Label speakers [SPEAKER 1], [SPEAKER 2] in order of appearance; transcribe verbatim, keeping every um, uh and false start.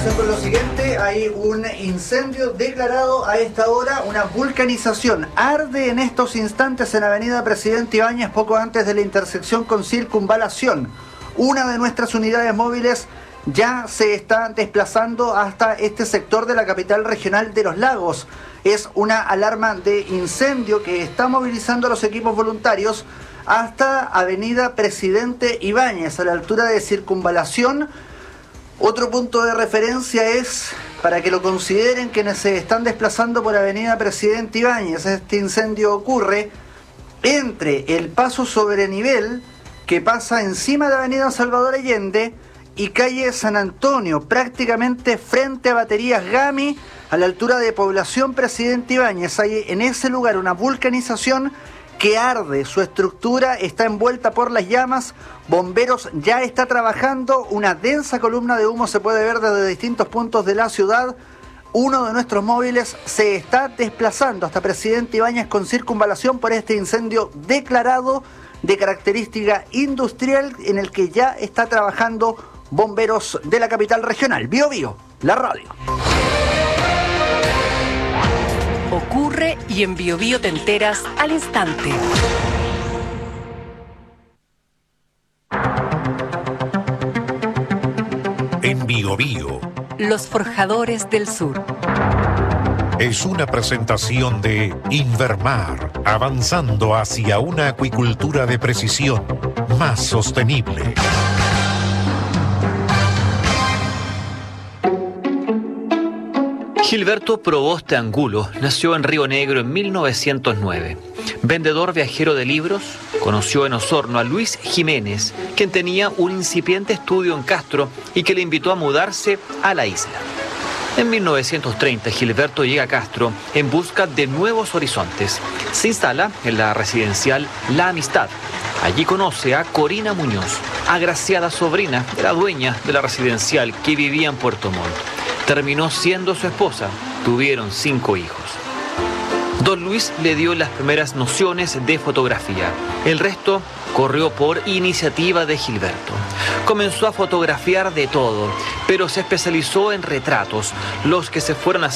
[SPEAKER 1] atención con lo siguiente, hay un incendio declarado a esta hora, una vulcanización. Arde en estos instantes en Avenida Presidente Ibáñez, poco antes de la intersección con Circunvalación. Una de nuestras unidades móviles ya se está desplazando hasta este sector de la capital regional de Los Lagos. Es una alarma de incendio que está movilizando a los equipos voluntarios hasta Avenida Presidente Ibáñez, a la altura de Circunvalación. Otro punto de referencia es, para que lo consideren quienes se están desplazando por Avenida Presidente Ibáñez, este incendio ocurre entre el paso sobre nivel que pasa encima de Avenida Salvador Allende y calle San Antonio, prácticamente frente a Baterías Gami, a la altura de Población Presidente Ibáñez. Hay en ese lugar una vulcanización que arde, su estructura está envuelta por las llamas, Bomberos ya está trabajando, una densa columna de humo se puede ver desde distintos puntos de la ciudad. Uno de nuestros móviles se está desplazando hasta Presidente Ibáñez con Circunvalación por este incendio declarado de característica industrial en el que ya está trabajando Bomberos de la capital regional. Bio Bio, la radio.
[SPEAKER 2] Ocurre y en Bio Bio te enteras al instante.
[SPEAKER 3] En Bio Bio,
[SPEAKER 2] Los Forjadores del Sur.
[SPEAKER 3] Es una presentación de Invermar, avanzando hacia una acuicultura de precisión más sostenible.
[SPEAKER 4] Gilberto Proboste Angulo nació en Río Negro en mil novecientos nueve. Vendedor viajero de libros, conoció en Osorno a Luis Jiménez, quien tenía un incipiente estudio en Castro y que le invitó a mudarse a la isla. En mil novecientos treinta, Gilberto llega a Castro en busca de nuevos horizontes. Se instala en la residencial La Amistad. Allí conoce a Corina Muñoz, agraciada sobrina de la dueña de la residencial que vivía en Puerto Montt. Terminó siendo su esposa. Tuvieron cinco hijos. Don Luis le dio las primeras nociones de fotografía. El resto corrió por iniciativa de Gilberto. Comenzó a fotografiar de todo, pero se especializó en retratos, los que se fueron